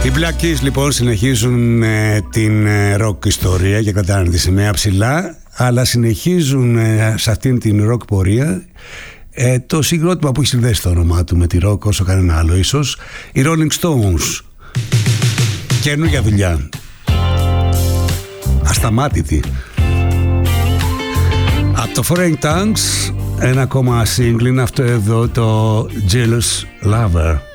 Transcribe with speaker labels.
Speaker 1: Οι Black Keys λοιπόν συνεχίζουν την rock ιστορία και κρατάνε τη σημαία ψηλά, αλλά συνεχίζουν σε αυτήν την rock πορεία το συγκρότημα που έχει συνδέσει το όνομά του με τη rock όσο κανένα άλλο ίσως, οι Rolling Stones. Καινούργια δουλειά, ασταμάτητη. Από το Foreign Tongues ένα ακόμα single είναι αυτό εδώ, το Jealous Lover.